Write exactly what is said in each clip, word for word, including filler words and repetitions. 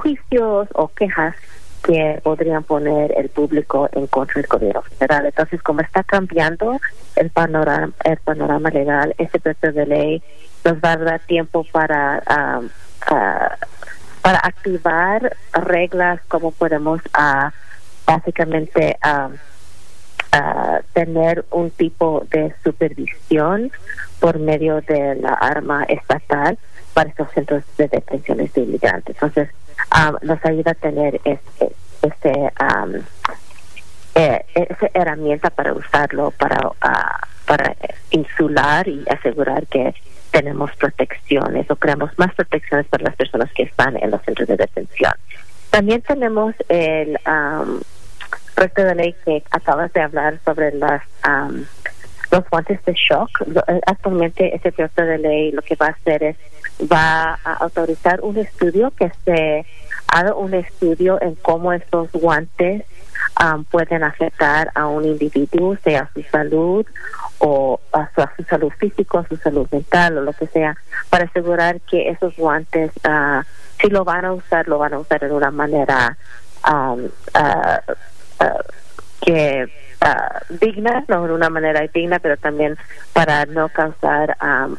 juicios o quejas que podrían poner el público en contra del gobierno federal. Entonces, como está cambiando el panorama, el panorama legal, este proyecto de ley nos va a dar tiempo para um, uh, para activar reglas, como podemos uh, básicamente um, uh, tener un tipo de supervisión por medio de la arma estatal para estos centros de detenciones de inmigrantes. Entonces, um, nos ayuda a tener este, este um, eh, esa herramienta para usarlo para uh, para insular y asegurar que tenemos protecciones o creamos más protecciones para las personas que están en los centros de detención. También tenemos el um, proyecto de ley que acabas de hablar sobre las um, los guantes de shock. Actualmente ese proyecto de ley lo que va a hacer es va a autorizar un estudio que se haga un estudio en cómo estos guantes um, pueden afectar a un individuo, sea su salud o a su, a su salud física, a su salud mental o lo que sea, para asegurar que esos guantes, uh, si lo van a usar, lo van a usar de una manera um, uh, uh, que uh, digna, no de una manera digna, pero también para no causar um,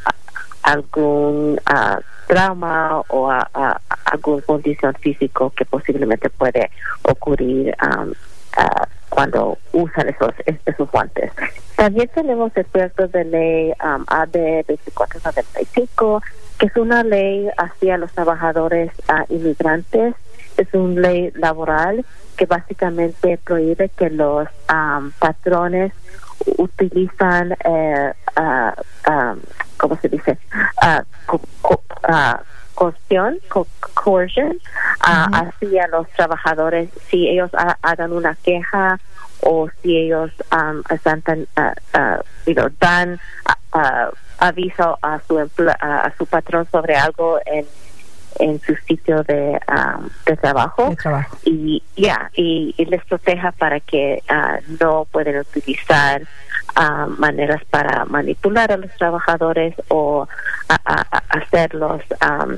algún uh, trauma o a, a, a alguna condición física que posiblemente puede ocurrir um, uh, cuando usan esos esos guantes. También tenemos el proyecto de ley um, A B veinticuatro noventa y cinco, que es una ley hacia los trabajadores uh, inmigrantes. Es una ley laboral que básicamente prohíbe que los um, patrones utilizan eh, uh, um, ¿cómo se dice? Uh, co- co- uh, coerción, co- coercion uh, uh-huh. hacia los trabajadores si ellos ha- hagan una queja o si ellos um, están tan, uh, uh, you know, dan uh, uh, aviso a su emple- uh, a su patrón sobre algo en en su sitio de um, de trabajo, de trabajo. y ya yeah, y, y les proteja para que uh, no pueden utilizar uh, maneras para manipular a los trabajadores o a, a, a hacerlos um,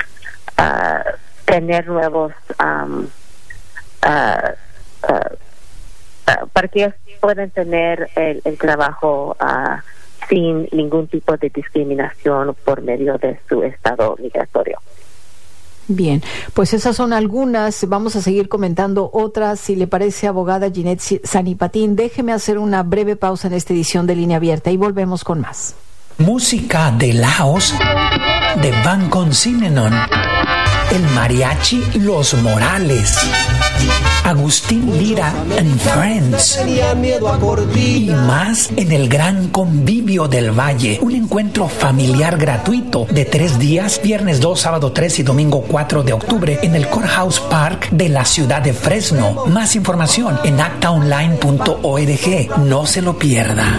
uh, tener nuevos um, uh, uh, uh, para que ellos puedan tener el, el trabajo uh, sin ningún tipo de discriminación por medio de su estado migratorio. Bien, pues esas son algunas. Vamos a seguir comentando otras. Si le parece, abogada Ginette Sanipatín, déjeme hacer una breve pausa en esta edición de Línea Abierta y volvemos con más. Música de Laos de Van Consinanon, el mariachi Los Morales, Agustín Lira and Friends y más en el Gran Convivio del Valle, un encuentro familiar gratuito de tres días, viernes dos, sábado tres y domingo cuatro de octubre en el Courthouse Park de la ciudad de Fresno. Más información en acta online punto org. No se lo pierda.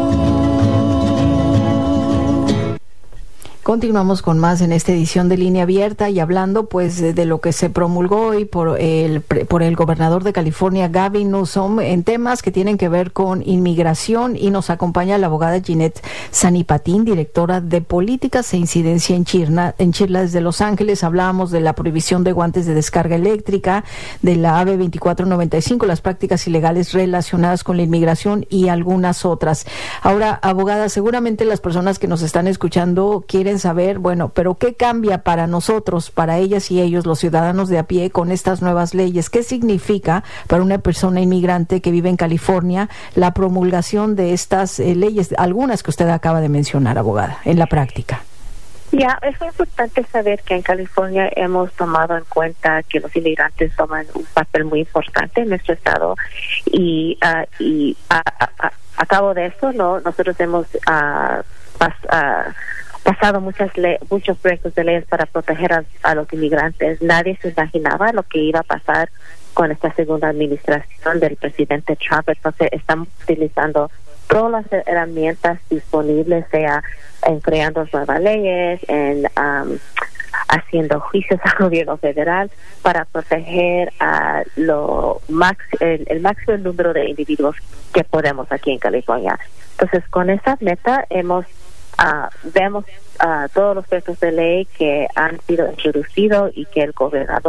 Continuamos con más en esta edición de Línea Abierta y hablando pues de, de lo que se promulgó hoy por el por el gobernador de California, Gavin Newsom, en temas que tienen que ver con inmigración, y nos acompaña la abogada Ginette Sanipatín, directora de Políticas e Incidencia en Chirna, en Chirla desde Los Ángeles. Hablábamos de la prohibición de guantes de descarga eléctrica, de la A B veinticuatro noventa y cinco, las prácticas ilegales relacionadas con la inmigración y algunas otras. Ahora, abogada, seguramente las personas que nos están escuchando quieren saber, bueno, pero ¿qué cambia para nosotros, para ellas y ellos, los ciudadanos de a pie, con estas nuevas leyes? ¿Qué significa para una persona inmigrante que vive en California la promulgación de estas eh, leyes, algunas que usted acaba de mencionar, abogada, en la práctica? Ya, es muy importante saber que en California hemos tomado en cuenta que los inmigrantes toman un papel muy importante en nuestro estado, y uh, y a, a, a, a cabo de eso, no, nosotros hemos uh, pas, uh, pasado muchas le- muchos proyectos de leyes para proteger a, a los inmigrantes. Nadie se imaginaba lo que iba a pasar con esta segunda administración del presidente Trump. Entonces estamos utilizando todas las herramientas disponibles, sea en creando nuevas leyes, en um, haciendo juicios al gobierno federal para proteger a lo max, el, el máximo número de individuos que podemos aquí en California. Entonces, con esa meta hemos Uh, vemos uh, todos los proyectos de ley que han sido introducidos y que el gobernador